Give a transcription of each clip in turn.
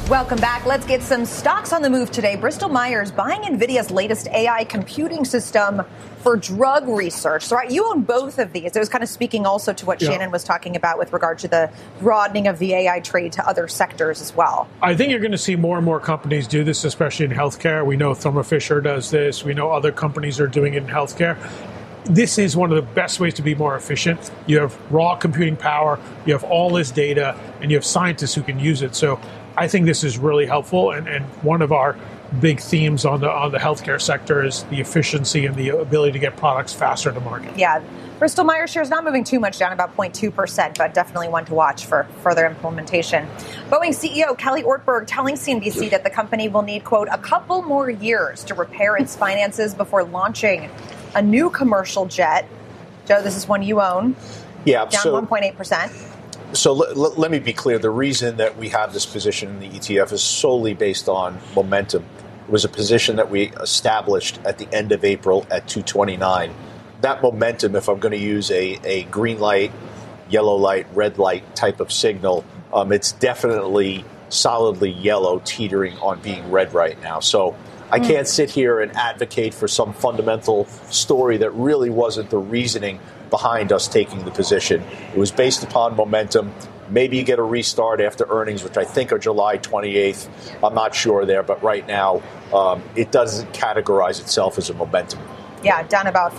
Welcome back. Let's get some stocks on the move today. Bristol Myers buying NVIDIA's latest AI computing system for drug research. So, right, you own both of these. It was kind of speaking also to what Shannon was talking about with regard to the broadening of the AI trade to other sectors as well. I think you're going to see more and more companies do this, especially in healthcare. We know Thermo Fisher does this. We know other companies are doing it in healthcare. This is one of the best ways to be more efficient. You have raw computing power, you have all this data, and you have scientists who can use it. So I think this is really helpful, and one of our big themes on the healthcare sector is the efficiency and the ability to get products faster to market. Yeah, Bristol Myers shares not moving too much down, about 0.2%, but definitely one to watch for further implementation. Boeing CEO Kelly Ortberg telling CNBC that the company will need, quote, a couple more years to repair its finances before launching a new commercial jet. Joe, this is one you own. Yeah, down 1.8%. So let me be clear. The reason that we have this position in the ETF is solely based on momentum. It was a position that we established at the end of April at 229. That momentum, if I'm going to use a green light, yellow light, red light type of signal, it's definitely solidly yellow, teetering on being red right now. So I can't sit here and advocate for some fundamental story that really wasn't the reasoning behind us taking the position. It was based upon momentum. Maybe you get a restart after earnings, which I think are July 28th. I'm not sure there, but right now it doesn't categorize itself as a momentum. Yeah, down about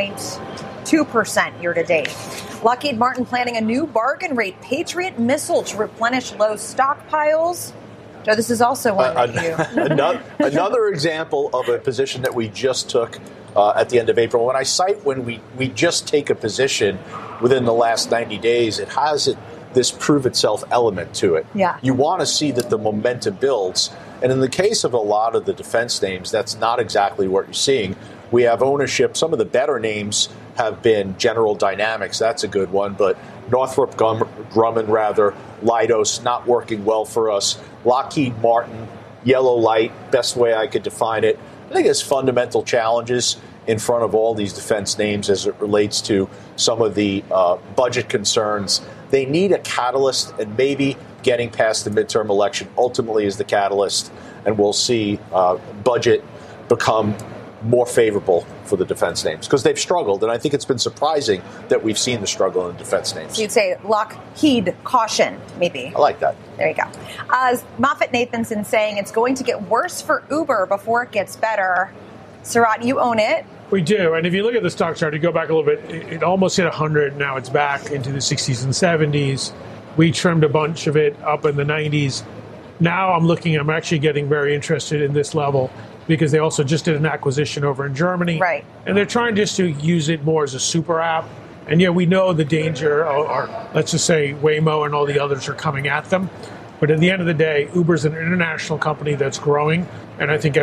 3.2% year to date. Lockheed Martin planning a new bargain rate Patriot missile to replenish low stockpiles. Joe, this is also one that you... Another example of a position that we just took at the end of April. When I cite when we just take a position within the last 90 days, it has this prove itself element to it. Yeah. You want to see that the momentum builds. And in the case of a lot of the defense names, that's not exactly what you're seeing. We have ownership. Some of the better names have been General Dynamics. That's a good one. But Northrop Grumman, Leidos, not working well for us. Lockheed Martin, yellow light, best way I could define it. I think it's fundamental challenges in front of all these defense names as it relates to some of the budget concerns. They need a catalyst, and maybe getting past the midterm election ultimately is the catalyst, and we'll see budget become more favorable for the defense names because they've struggled, and I think it's been surprising that we've seen the struggle in the defense names. So you'd say Lockheed caution, maybe. I like that. There you go. MoffettNathanson saying it's going to get worse for Uber before it gets better. Sarat, you own it. We do, and if you look at the stock chart, you go back a little bit, it almost hit 100, now it's back into the 60s and 70s. We trimmed a bunch of it up in the 90s. Now I'm actually getting very interested in this level because they also just did an acquisition over in Germany. Right. And they're trying just to use it more as a super app. And yeah, we know the danger, or let's just say Waymo and all the others are coming at them. But at the end of the day, Uber's an international company that's growing, and I think